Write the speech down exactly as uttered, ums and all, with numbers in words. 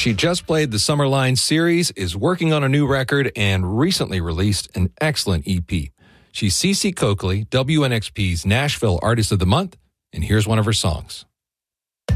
She just played the Summerline series, is working on a new record, and recently released an excellent E P. She's Cece Coakley, W N X P's Nashville Artist of the Month, and here's one of her songs.